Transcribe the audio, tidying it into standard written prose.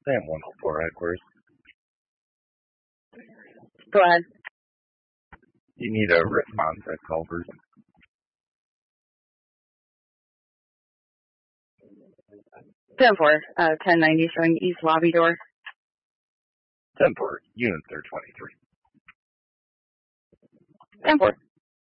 Sam 104 headquarters. Go ahead. You need a response at Culver's. 10-4, 1090 showing east lobby door. 10-4, units are 23. 10-4.